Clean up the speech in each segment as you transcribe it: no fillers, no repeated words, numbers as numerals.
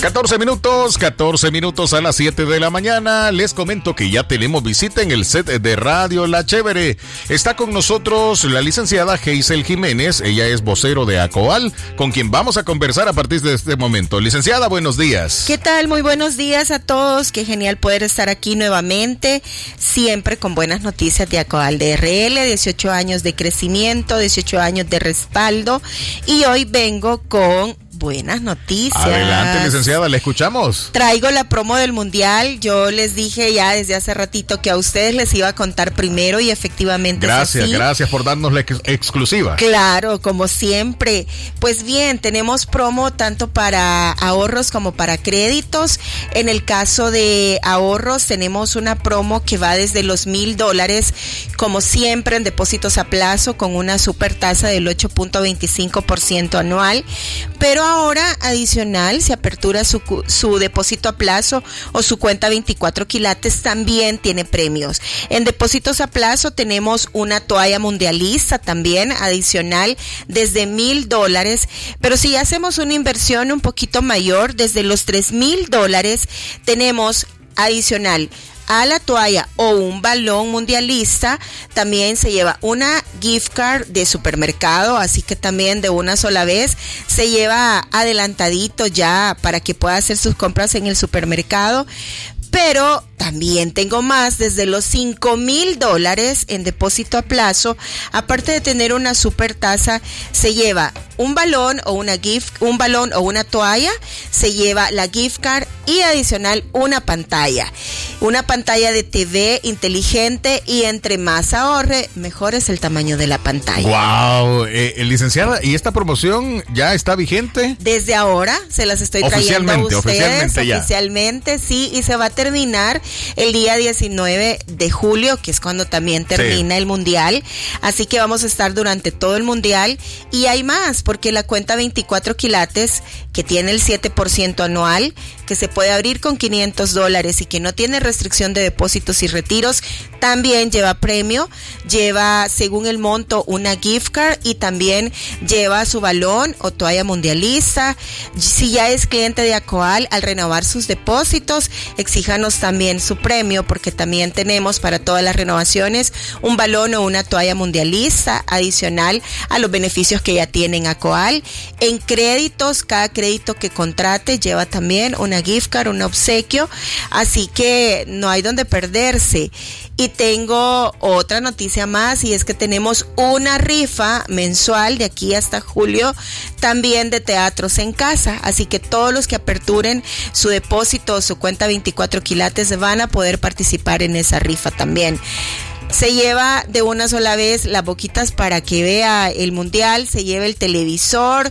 14 minutos a las 7 de la mañana. Les comento que ya tenemos visita en el set de Radio La Chévere. Está con nosotros la licenciada Geisel Jiménez. Ella es vocero de ACOAL, con quien vamos a conversar a partir de este momento. Licenciada, buenos días. ¿Qué tal? Muy buenos días a todos. Qué genial poder estar aquí nuevamente, siempre con buenas noticias de ACOAL DRL, 18 años de crecimiento, 18 años de respaldo, y hoy vengo con buenas noticias. Adelante, licenciada, la escuchamos. Traigo la promo del Mundial. Yo les dije ya desde hace ratito que a ustedes les iba a contar primero y efectivamente Gracias por darnos la exclusiva. Claro, como siempre. Pues bien, tenemos promo tanto para ahorros como para créditos. En el caso de ahorros tenemos una promo que va desde los $1,000, como siempre, en depósitos a plazo con una super tasa del 8.25% anual, pero ahora adicional, si apertura su depósito a plazo o su cuenta 24 quilates, también tiene premios. En depósitos a plazo tenemos una toalla mundialista también adicional desde $1,000, pero si hacemos una inversión un poquito mayor, desde los $3,000 tenemos adicional a la toalla o un balón mundialista. También se lleva una gift card de supermercado, así que también de una sola vez se lleva adelantadito ya para que pueda hacer sus compras en el supermercado. Pero también tengo más, desde los $5,000 en depósito a plazo. Aparte de tener una super tasa, se lleva un balón o una toalla, se lleva la gift card y adicional una pantalla de TV inteligente, y entre más ahorre, mejor es el tamaño de la pantalla. Wow, licenciada, ¿y esta promoción ya está vigente? Desde ahora se las estoy trayendo a ustedes. Oficialmente, sí, y se va a terminar el día 19 de julio, que es cuando también termina el Mundial. Así que vamos a estar durante todo el Mundial, y hay más, porque la cuenta 24 quilates, que tiene el 7% anual, que se puede abrir con $500 y que no tiene restricción de depósitos y retiros, también lleva premio, lleva según el monto una gift card y también lleva su balón o toalla mundialista. Si ya es cliente de ACOAL, al renovar sus depósitos, exíjanos también su premio, porque también tenemos para todas las renovaciones un balón o una toalla mundialista adicional a los beneficios que ya tienen ACOAL. En créditos, cada crédito que contrate lleva también una gift card, un obsequio, así que no hay donde perderse. Y tengo otra noticia más, y es que tenemos una rifa mensual de aquí hasta julio, también de teatros en casa, así que todos los que aperturen su depósito o su cuenta 24 quilates van a poder participar en esa rifa también. Se lleva de una sola vez las boquitas para que vea el Mundial, se lleva el televisor,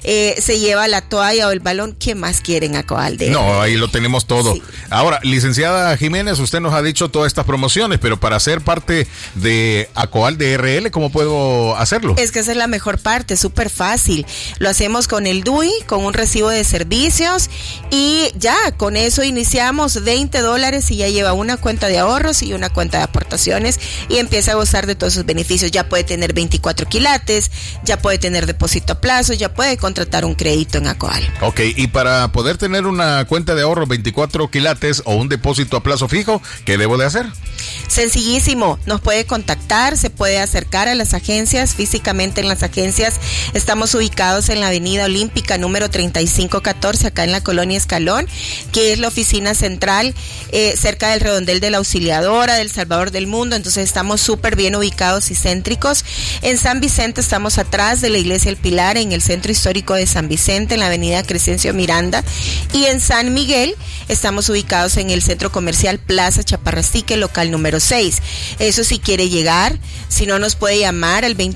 se lleva la toalla o el balón. ¿Qué más quieren, ACOAL? No, ahí lo tenemos todo. Sí. Ahora, licenciada Jiménez, usted nos ha dicho todas estas promociones, pero para ser parte de ACOAL DRL, ¿cómo puedo hacerlo? Es que esa es la mejor parte, súper fácil. Lo hacemos con el DUI, con un recibo de servicios, y ya, con eso iniciamos $20 y ya lleva una cuenta de ahorros y una cuenta de aportaciones, y empieza a gozar de todos sus beneficios. Ya puede tener 24 quilates, ya puede tener depósito a plazo, ya puede contratar un crédito en ACOAL. Ok, y para poder tener una cuenta de ahorro 24 quilates o un depósito a plazo fijo, ¿qué debo de hacer? Sencillísimo, nos puede contactar, se puede acercar a las agencias, físicamente en las agencias. Estamos ubicados en la Avenida Olímpica número 3514, acá en la Colonia Escalón, que es la oficina central, cerca del redondel de la Auxiliadora, del Salvador del Mundo. Entonces estamos súper bien ubicados y céntricos. En San Vicente estamos atrás de la Iglesia El Pilar, en el Centro Histórico de San Vicente, en la Avenida Crescencio Miranda, y en San Miguel estamos ubicados en el Centro Comercial Plaza Chaparrastique, local número 6. Eso si quiere llegar, si no nos puede llamar al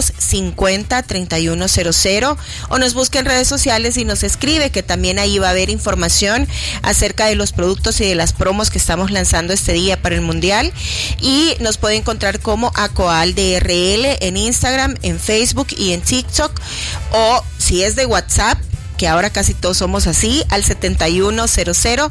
2250-3100 o nos busca en redes sociales y nos escribe, que también ahí va a haber información acerca de los productos y de las promos que estamos lanzando este día para el Mundial. Y nos puede encontrar como ACOAL DRL en Instagram, en Facebook y en TikTok, o si es de WhatsApp, que ahora casi todos somos así, al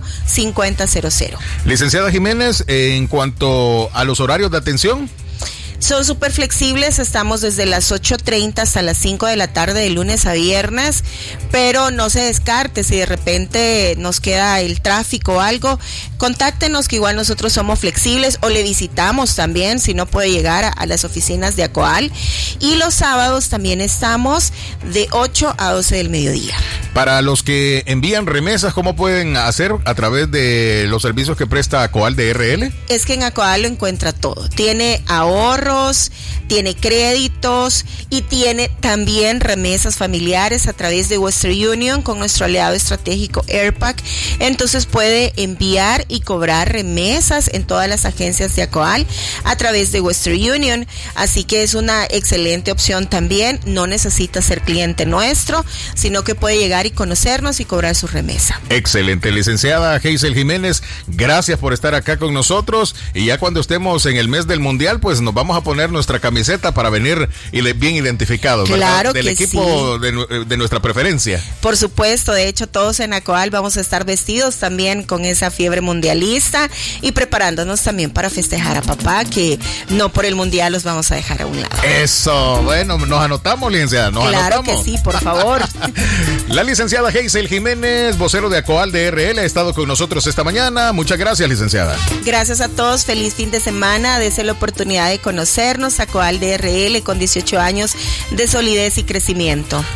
7100-5000. Licenciada Jiménez, en cuanto a los horarios de atención. Son súper flexibles, estamos desde las 8:30 hasta las 5 de la tarde de lunes a viernes, pero no se descarte si de repente nos queda el tráfico o algo, contáctenos que igual nosotros somos flexibles o le visitamos también si no puede llegar a las oficinas de ACOAL. Y los sábados también estamos de 8 a 12 del mediodía. Para los que envían remesas, ¿cómo pueden hacer a través de los servicios que presta ACOAL DRL? Es que en ACOAL lo encuentra todo. Tiene ahorros, tiene créditos y tiene también remesas familiares a través de Western Union con nuestro aliado estratégico Airpack. Entonces puede enviar y cobrar remesas en todas las agencias de ACOAL a través de Western Union. Así que es una excelente opción también. No necesita ser cliente nuestro, sino que puede llegar y conocernos y cobrar su remesa. Excelente, licenciada Hazel Jiménez, gracias por estar acá con nosotros, y ya cuando estemos en el mes del Mundial, pues nos vamos a poner nuestra camiseta para venir bien identificados, claro, ¿verdad? Del equipo sí. de nuestra preferencia. Por supuesto, de hecho todos en ACOAL vamos a estar vestidos también con esa fiebre mundialista y preparándonos también para festejar a papá, que no por el Mundial los vamos a dejar a un lado. Eso, bueno, nos anotamos, licenciada, claro anotamos. Que sí, por favor. La licenciada Hazel Jiménez, vocero de ACOAL DRL, ha estado con nosotros esta mañana. Muchas gracias, licenciada. Gracias a todos, feliz fin de semana. Dese la oportunidad de conocernos. ACOAL DRL con 18 años de solidez y crecimiento.